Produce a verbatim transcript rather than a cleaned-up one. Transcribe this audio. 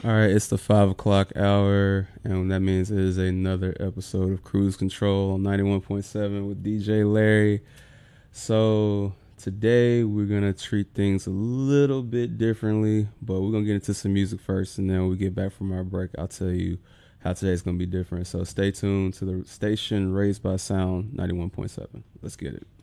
All right, it's the five o'clock hour, and that means it is another episode of Cruise Control on ninety-one point seven with D J Larry. So today we're gonna treat things a little bit differently, but we're gonna get into some music first, and then when we get back from our break, I'll tell you how today's gonna be different. So stay tuned to the station raised by sound ninety-one point seven. Let's get it.